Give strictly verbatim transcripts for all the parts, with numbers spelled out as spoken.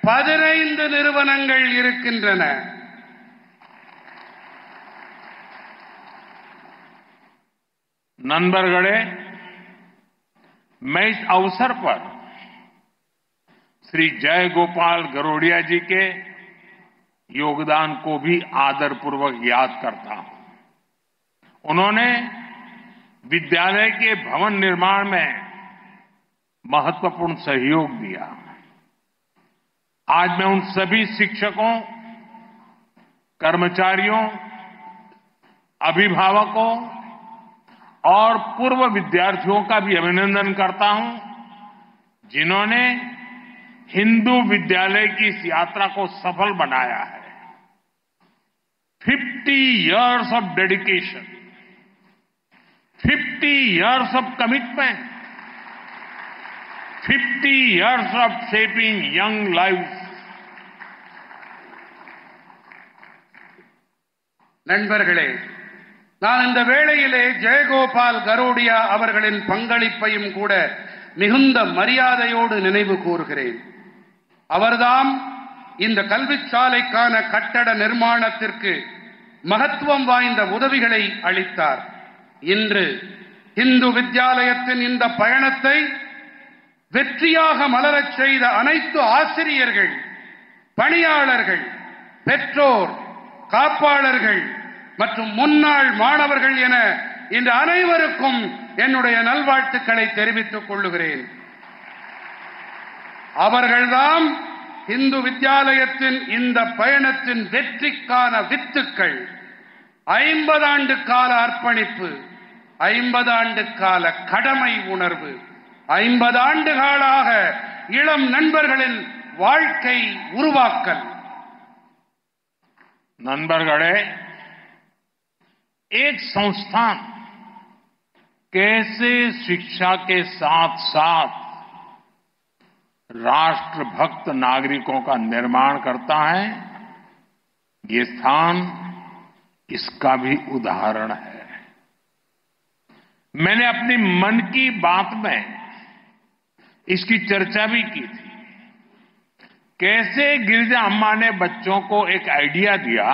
பதினைந்து நிறுவனங்கள் இருக்கின்றன. नंदरगढ़े मैं इस अवसर पर श्री जय गोपाल गरोड़िया जी के योगदान को भी आदरपूर्वक याद करता हूं. उन्होंने विद्यालय के भवन निर्माण में महत्वपूर्ण सहयोग दिया. आज मैं उन सभी शिक्षकों, कर्मचारियों, अभिभावकों और पूर्व विद्यार्थियों का भी अभिनंदन करता हूं, जिन्होंने हिंदू विद्यालय की इस यात्रा को सफल बनाया है. Fifty years of dedication, fifty years of commitment, fifty years of shaping young lives. நண்பர்களே, நான் இந்த வேளையிலே ஜெயகோபால் கரோடியா அவர்களின் பங்களிப்பையும் கூட மிகுந்த மரியாதையோடு நினைவு கூறுகிறேன். அவர்தாம் இந்த கல்விச்சாலைக்கான கட்டட நிர்மாணத்திற்கு மகத்துவம் வாய்ந்த உதவிகளை அளித்தார். இன்று இந்து வித்யாலயத்தின் இந்த பயணத்தை வெற்றியாக மலரச் செய்த அனைத்து ஆசிரியர்கள், பணியாளர்கள், பெற்றோர், காப்பாளர்கள் மற்றும் முன்னாள் மாணவர்கள் என இந்த அனைவருக்கும் என்னுடைய நல்வாழ்த்துக்களை தெரிவித்துக் கொள்ளுகிறேன். அவர்கள்தான் இந்து வித்யாலயத்தின் இந்த பயணத்தின் வெற்றிக்கான வித்துக்கள். ஐம்பது ஆண்டு கால அர்ப்பணிப்பு, ஐம்பது ஆண்டு கால கடமை உணர்வு, ஐம்பது ஆண்டு காலாக இளம் நண்பர்களின் வாழ்க்கை உருவாக்கல். நண்பர்களே, एक संस्थान कैसे शिक्षा के साथ साथ राष्ट्रभक्त नागरिकों का निर्माण करता है, ये स्थान इसका भी उदाहरण है. मैंने अपनी मन की बात में इसकी चर्चा भी की थी. कैसे गिरिजा अम्मा ने बच्चों को एक आइडिया दिया,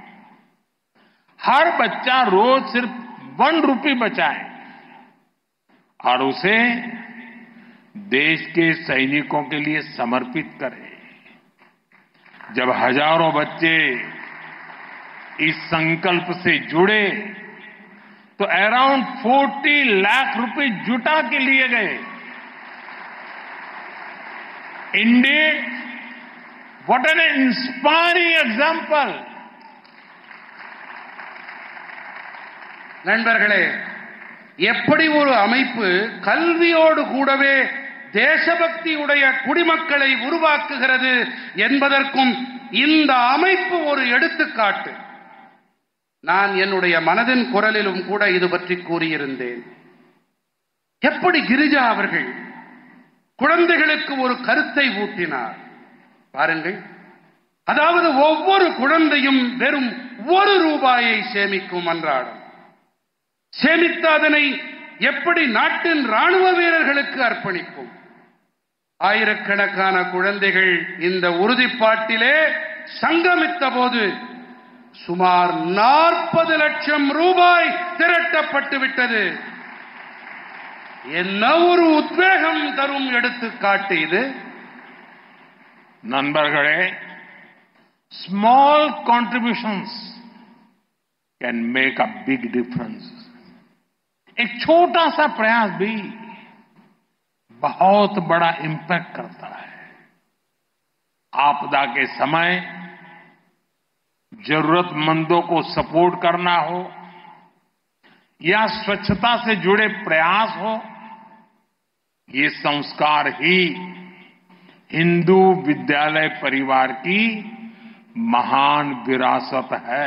हर बच्चा रोज सिर्फ वन रुपी बचाए और उसे देश के सैनिकों के लिए समर्पित करे. जब हजारों बच्चे इस संकल्प से जुड़े तो अराउंड फोर्टी लाख रुपए जुटा के लिए गए. India, what an inspiring example. நண்பர்களே, எப்படி ஒரு அமைப்பு கல்வியோடு கூடவே தேசபக்தியுடைய குடிமக்களை உருவாக்குகிறது என்பதற்கும் இந்த அமைப்பு ஒரு எடுத்துக்காட்டு. நான் என்னுடைய மனதின் குரலிலும் கூட இது பற்றி கூறியிருந்தேன். எப்படி கிரிஜா அவர்கள் குழந்தைகளுக்கு ஒரு கருத்தை ஊட்டினார் பாருங்கள். அதாவது ஒவ்வொரு குழந்தையும் வெறும் ஒரு ரூபாயை சேமிக்கும் அன்றாடம். சேமித்த அதனை எப்படி நாட்டின் ராணுவ வீரர்களுக்கு அர்ப்பணிக்கும். ஆயிரக்கணக்கான குழந்தைகள் இந்த உறுதிப்பாட்டிலே சங்கமித்த போது சுமார் நாற்பது லட்சம் ரூபாய் திரட்டப்பட்டு விட்டது. என்ன ஒரு உத்வேகம் தரும் எடுத்துக்காட்டு இது. நண்பர்களே, small contributions can make a big difference. एक छोटा सा प्रयास भी बहुत बड़ा इंपैक्ट करता है. आपदा के समय जरूरतमंदों को सपोर्ट करना हो या स्वच्छता से जुड़े प्रयास हो, ये संस्कार ही हिंदू विद्यालय परिवार की महान विरासत है.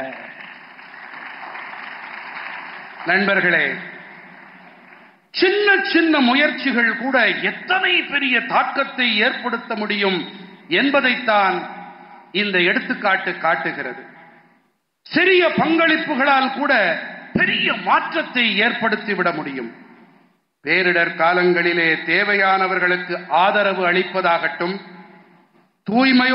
நண்பர்களே, சின்ன சின்ன முயற்சிகள் கூட எத்தனை பெரிய தாக்கத்தை ஏற்படுத்த முடியும் என்பதைத்தான் இந்த எடுத்துக்காட்டு காட்டுகிறது. சிறிய பங்களிப்புகளால் கூட பெரிய மாற்றத்தை ஏற்படுத்திவிட முடியும். பேரிடர் காலங்களிலே தேவையானவர்களுக்கு ஆதரவு அளிப்பதாகட்டும், தூய்மை